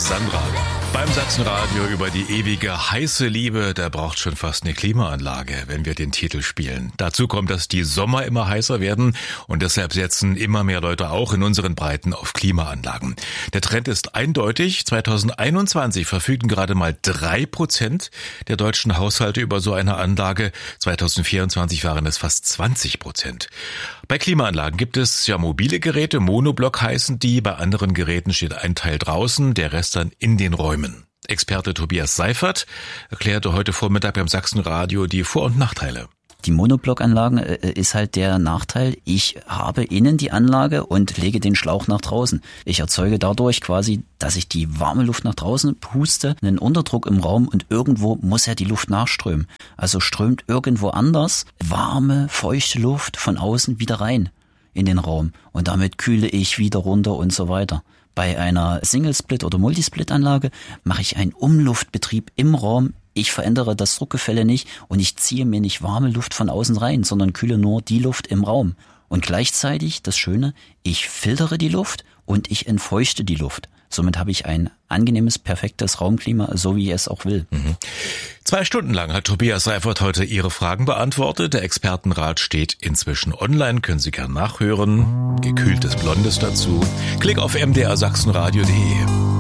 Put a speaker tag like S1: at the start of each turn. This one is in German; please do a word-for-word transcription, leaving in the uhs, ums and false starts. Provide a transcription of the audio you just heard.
S1: Sandra. Beim Sachsenradio über die ewige heiße Liebe, da braucht schon fast eine Klimaanlage, wenn wir den Titel spielen. Dazu kommt, dass die Sommer immer heißer werden und deshalb setzen immer mehr Leute auch in unseren Breiten auf Klimaanlagen. Der Trend ist eindeutig. zweitausendeinundzwanzig verfügten gerade mal drei Prozent der deutschen Haushalte über so eine Anlage. zweitausendvierundzwanzig waren es fast zwanzig Prozent. Bei Klimaanlagen gibt es ja mobile Geräte, Monoblock heißen die. Bei anderen Geräten steht ein Teil draußen, der Rest dann in den Räumen. Experte Tobias Seifert erklärte heute Vormittag beim Sachsenradio die Vor- und Nachteile.
S2: Die Monoblockanlagen äh, ist halt der Nachteil, ich habe innen die Anlage und lege den Schlauch nach draußen. Ich erzeuge dadurch quasi, dass ich die warme Luft nach draußen puste, einen Unterdruck im Raum und irgendwo muss ja die Luft nachströmen. Also strömt irgendwo anders warme, feuchte Luft von außen wieder rein in den Raum und damit kühle ich wieder runter und so weiter. Bei einer Single-Split- oder Multisplit-Anlage mache ich einen Umluftbetrieb im Raum. Ich verändere das Druckgefälle nicht und ich ziehe mir nicht warme Luft von außen rein, sondern kühle nur die Luft im Raum. Und gleichzeitig, das Schöne, ich filtere die Luft und ich entfeuchte die Luft. Somit habe ich ein angenehmes, perfektes Raumklima, so wie ich es auch will.
S1: Mhm. Zwei Stunden lang hat Tobias Seifert heute Ihre Fragen beantwortet. Der Expertenrat steht inzwischen online, können Sie gern nachhören. Gekühltes Blondes dazu. Klick auf m d r sachsenradio punkt d e.